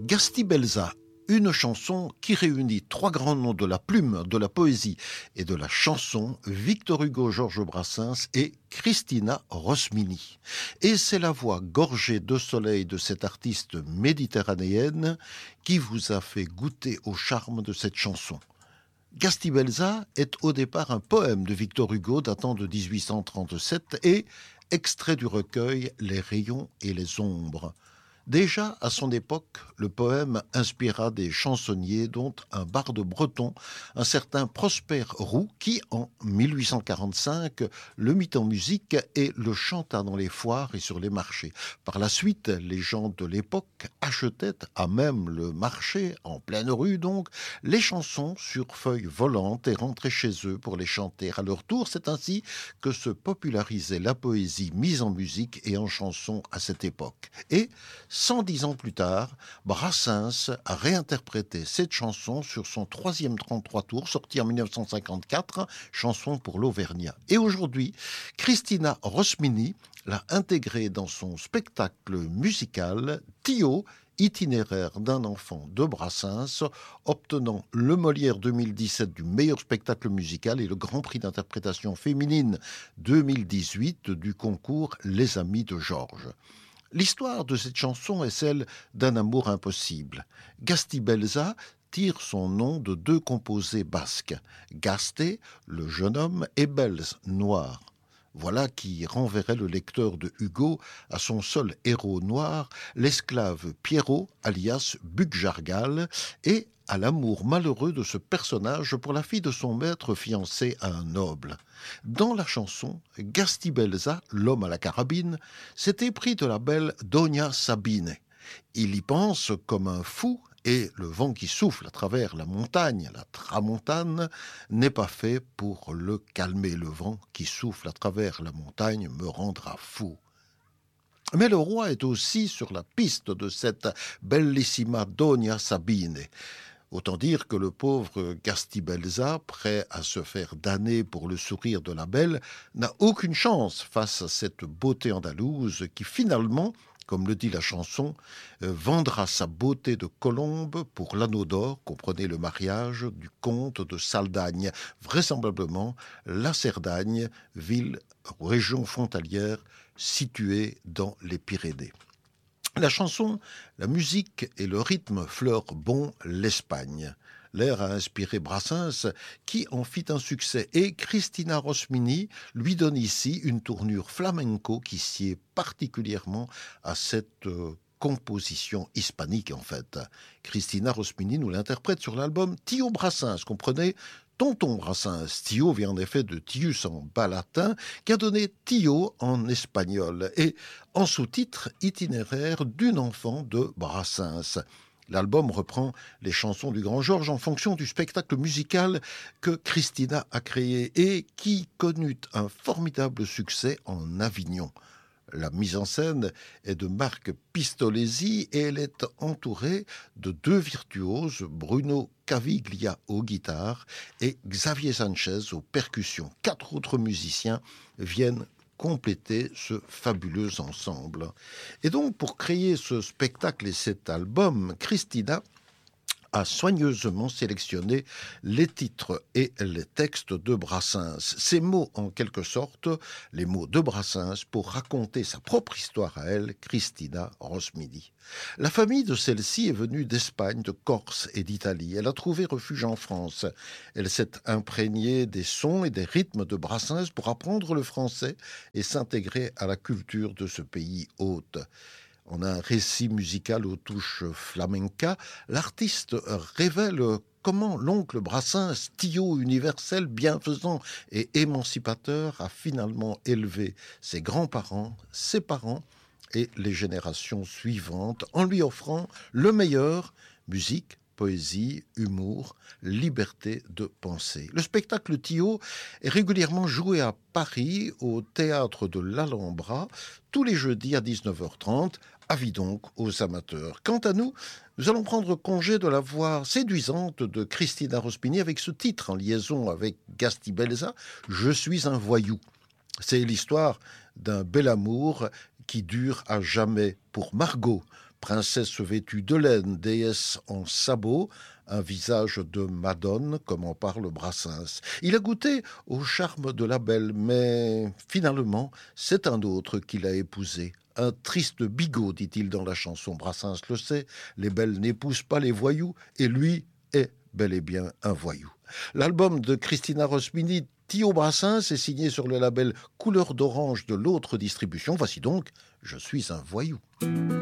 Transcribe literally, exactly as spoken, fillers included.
Gastibelza, une chanson qui réunit trois grands noms de la plume, de la poésie et de la chanson, Victor Hugo, Georges Brassens et Christina Rosmini. Et c'est la voix gorgée de soleil de cette artiste méditerranéenne qui vous a fait goûter au charme de cette chanson. Gastibelza est au départ un poème de Victor Hugo datant de dix-huit cent trente-sept et extrait du recueil Les rayons et les ombres. Déjà, à son époque, le poème inspira des chansonniers, dont un barde breton, un certain Prosper Roux, qui, en mille huit cent quarante-cinq, le mit en musique et le chanta dans les foires et sur les marchés. Par la suite, les gens de l'époque achetaient, à même le marché, en pleine rue donc, les chansons sur feuilles volantes et rentraient chez eux pour les chanter à leur tour. C'est ainsi que se popularisait la poésie mise en musique et en chanson à cette époque. Et cent dix ans plus tard, Brassens a réinterprété cette chanson sur son troisième trente-trois tours, sorti en mille neuf cent cinquante-quatre, chanson pour l'Auvergnat. Et aujourd'hui, Christina Rosmini l'a intégrée dans son spectacle musical Tio, itinéraire d'un enfant de Brassens, obtenant le Molière deux mille dix-sept du meilleur spectacle musical et le Grand Prix d'interprétation féminine deux mille dix-huit du concours Les Amis de Georges. L'histoire de cette chanson est celle d'un amour impossible. Gastibelza tire son nom de deux composés basques, Gaste, le jeune homme, et Bels, noir. Voilà qui renverrait le lecteur de Hugo à son seul héros noir, l'esclave Pierrot, alias Buc-Jargal, et à l'amour malheureux de ce personnage pour la fille de son maître fiancé à un noble. Dans la chanson, Gastibelza, l'homme à la carabine, s'est épris de la belle Dona Sabine. Il y pense comme un fou, et le vent qui souffle à travers la montagne, la tramontane, n'est pas fait pour le calmer. Le vent qui souffle à travers la montagne me rendra fou. Mais le roi est aussi sur la piste de cette bellissima Dona Sabine. Autant dire que le pauvre Gastibelza, prêt à se faire damner pour le sourire de la belle, n'a aucune chance face à cette beauté andalouse qui finalement, comme le dit la chanson, euh, vendra sa beauté de colombe pour l'anneau d'or, comprenez le mariage du comte de Saldagne, vraisemblablement la Cerdagne, ville, région frontalière située dans les Pyrénées. La chanson, la musique et le rythme fleurent bon l'Espagne. L'air a inspiré Brassens, qui en fit un succès, et Christina Rosmini lui donne ici une tournure flamenco qui sied particulièrement à cette euh, composition hispanique en fait. Christina Rosmini nous l'interprète sur l'album Tio Brassens, comprenez Tonton Brassens. Tio vient en effet de Tius en bas latin, qui a donné Tio en espagnol, et en sous-titre itinéraire d'une enfant de Brassens. L'album reprend les chansons du Grand Georges en fonction du spectacle musical que Christina a créé et qui connut un formidable succès en Avignon. La mise en scène est de Marc Pistolesi et elle est entourée de deux virtuoses, Bruno Caviglia aux guitares et Xavier Sanchez aux percussions. Quatre autres musiciens viennent compléter ce fabuleux ensemble. Et donc, pour créer ce spectacle et cet album, Christina a soigneusement sélectionné les titres et les textes de Brassens. Ces mots, en quelque sorte, les mots de Brassens pour raconter sa propre histoire à elle, Christina Rosmini. La famille de celle-ci est venue d'Espagne, de Corse et d'Italie. Elle a trouvé refuge en France. Elle s'est imprégnée des sons et des rythmes de Brassens pour apprendre le français et s'intégrer à la culture de ce pays hôte. En un récit musical aux touches flamenca, l'artiste révèle comment l'oncle Brassens, Tio universel, bienfaisant et émancipateur, a finalement élevé ses grands-parents, ses parents et les générations suivantes en lui offrant le meilleur, musique, poésie, humour, liberté de penser. Le spectacle Tio est régulièrement joué à Paris, au théâtre de l'Alhambra, tous les jeudis à dix-neuf heures trente. Avis donc aux amateurs. Quant à nous, nous allons prendre congé de la voix séduisante de Christina Rosmini avec ce titre en liaison avec Gastibelza, « Je suis un voyou ». C'est l'histoire d'un bel amour qui dure à jamais pour Margot, princesse vêtue de laine, déesse en sabots, un visage de Madone, comme en parle Brassens. Il a goûté au charme de la belle, mais finalement, c'est un autre qui l'a épousée. Un triste bigot, dit-il dans la chanson. Brassens le sait, les belles n'épousent pas les voyous, et lui est bel et bien un voyou. L'album de Christina Rosmini, Tio Brassens, est signé sur le label Couleur d'Orange de l'autre distribution. Voici donc « Je suis un voyou ».